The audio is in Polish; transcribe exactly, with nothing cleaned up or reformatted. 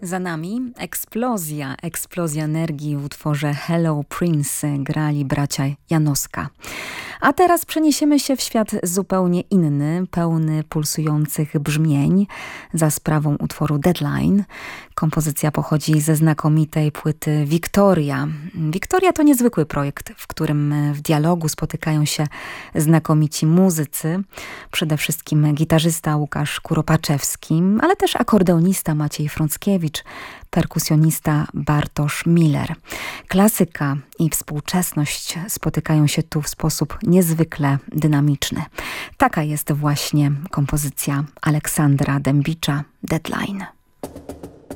Za nami eksplozja, eksplozja energii w utworze Hello Prince grali bracia Janoska. A teraz przeniesiemy się w świat zupełnie inny, pełny pulsujących brzmień za sprawą utworu Deadline. Kompozycja pochodzi ze znakomitej płyty Victoria. Victoria to niezwykły projekt, w którym w dialogu spotykają się znakomici muzycy. Przede wszystkim gitarzysta Łukasz Kuropaczewski, ale też akordeonista Maciej Frąckiewicz, perkusjonista Bartosz Miller. Klasyka i współczesność spotykają się tu w sposób niezwykle dynamiczny. Taka jest właśnie kompozycja Aleksandra Dębicza Deadline.